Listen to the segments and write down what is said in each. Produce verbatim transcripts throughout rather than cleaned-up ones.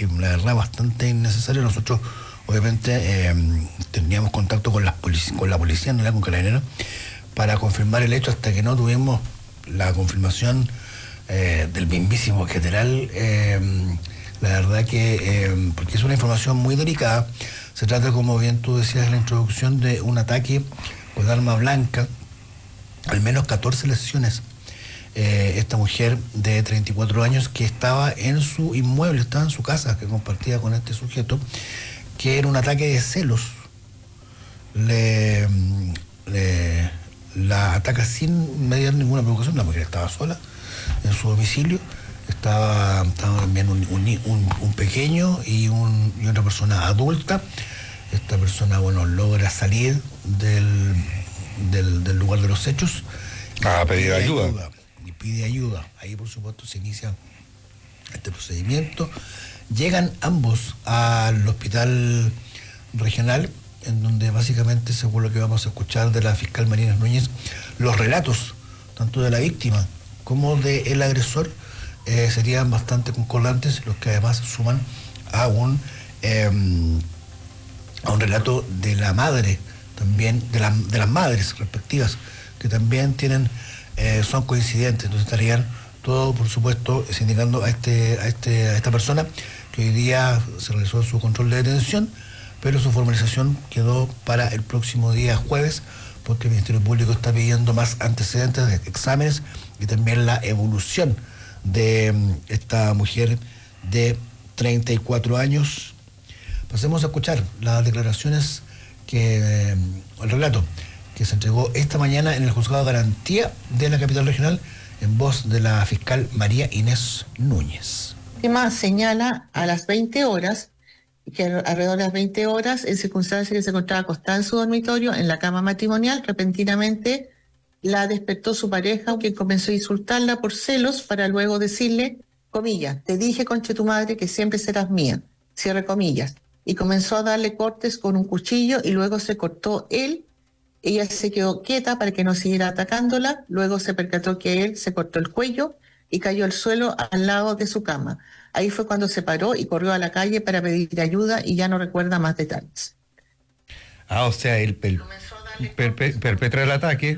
que la verdad bastante innecesario. Nosotros obviamente eh, teníamos contacto con, las polic- con la policía, no con Carabineros, para confirmar el hecho, hasta que no tuvimos la confirmación eh, del mismísimo general. Eh, la verdad que, eh, porque es una información muy delicada, se trata, como bien tú decías en la introducción, de un ataque con arma blanca, al menos catorce lesiones. Eh, esta mujer de treinta y cuatro años que estaba en su inmueble, estaba en su casa, que compartía con este sujeto, que era un ataque de celos. Le, le la ataca sin mediar ninguna provocación. La mujer estaba sola en su domicilio, estaba, estaba también un, un, un, un pequeño y, un, y una persona adulta. Esta persona, bueno, logra salir del, del, del lugar de los hechos. A pedir ayuda. ayuda. Y pide ayuda. Ahí, por supuesto, se inicia este procedimiento. Llegan ambos al hospital regional, en donde básicamente, según lo que vamos a escuchar de la fiscal Marina Núñez, los relatos, tanto de la víctima como del agresor, eh, serían bastante concordantes, los que además suman a un, eh, a un relato de la madre, también de, la, de las madres respectivas, que también tienen, eh, son coincidentes. Entonces estarían todo, por supuesto, indicando a, este, a, este, a esta persona que hoy día se realizó su control de detención, pero su formalización quedó para el próximo día jueves, porque el Ministerio Público está pidiendo más antecedentes de exámenes y también la evolución de esta mujer de treinta y cuatro años. Pasemos a escuchar las declaraciones, que el relato que se entregó esta mañana en el Juzgado de Garantía de la Capital Regional, en voz de la fiscal María Inés Núñez. El tema señala a las veinte horas, que alrededor de las veinte horas, en circunstancias que se encontraba acostada en su dormitorio, en la cama matrimonial, repentinamente la despertó su pareja, quien comenzó a insultarla por celos, para luego decirle, comillas, te dije, conche tu madre, que siempre serás mía, cierre comillas, y comenzó a darle cortes con un cuchillo y luego se cortó él. Ella se quedó quieta para que no siguiera atacándola, luego se percató que él se cortó el cuello y cayó al suelo al lado de su cama. Ahí fue cuando se paró y corrió a la calle para pedir ayuda y ya no recuerda más detalles. Ah, o sea, él per, per, per, perpetra el ataque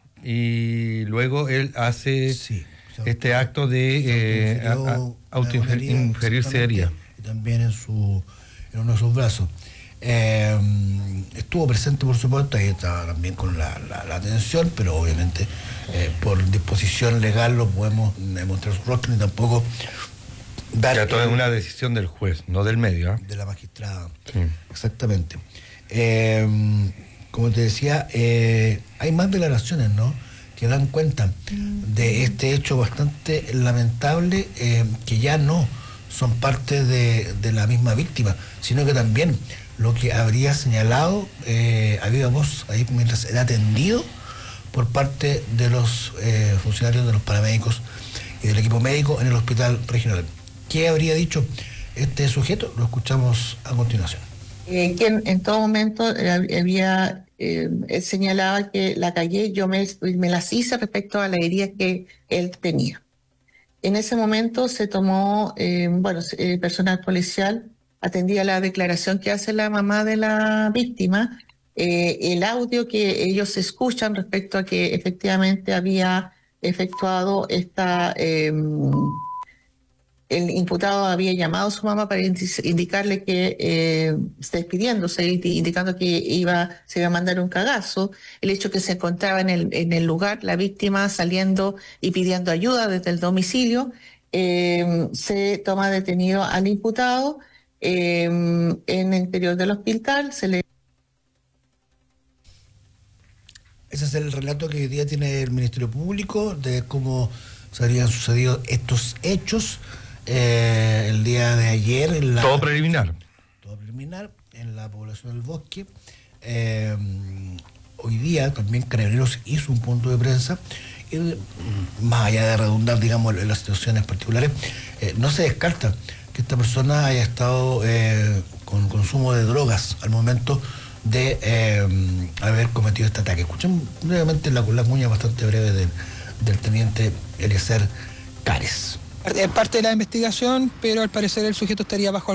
y luego él hace sí, este acto de eh, autoinferirse herida. Y también en, su, en uno de sus brazos. Eh, estuvo presente, por supuesto, ahí estaba también con la, la, la atención, pero obviamente eh, por disposición legal no podemos demostrar su rostro ni tampoco dar. Ya todo es una decisión del juez, no del medio. ¿eh? De la magistrada, sí. Exactamente. Eh, como te decía, eh, hay más declaraciones, ¿no?, que dan cuenta de este hecho bastante lamentable, eh, que ya no son parte de, de la misma víctima, sino que también lo que habría señalado eh, a viva voz ahí mientras era atendido por parte de los eh, funcionarios, de los paramédicos y del equipo médico en el hospital regional. ¿Qué habría dicho este sujeto? Lo escuchamos a continuación. Eh, quien en todo momento eh, había eh, señalaba que la callé, yo me, me las hice respecto a la herida que él tenía. En ese momento se tomó, eh, bueno, el personal policial atendía la declaración que hace la mamá de la víctima, eh, el audio que ellos escuchan respecto a que efectivamente había efectuado esta... Eh, el imputado había llamado a su mamá para indicarle que eh, está despidiéndose, indicando que iba, se iba a mandar un cagazo. El hecho que se encontraba en el, en el lugar, la víctima saliendo y pidiendo ayuda desde el domicilio, eh, se toma detenido al imputado eh, en el interior del hospital. Se le... Ese es el relato que hoy día tiene el Ministerio Público de cómo se habrían sucedido estos hechos. Eh, el día de ayer en la, todo preliminar todo preliminar en la población del Bosque. Eh, hoy día también Carabineros hizo un punto de prensa y, más allá de redundar, digamos, en las situaciones particulares, eh, no se descarta que esta persona haya estado eh, con consumo de drogas al momento de eh, haber cometido este ataque. Escuchen brevemente la, la cuña bastante breve del, del teniente Eliezer Cares. Es parte de la investigación, pero al parecer el sujeto estaría bajo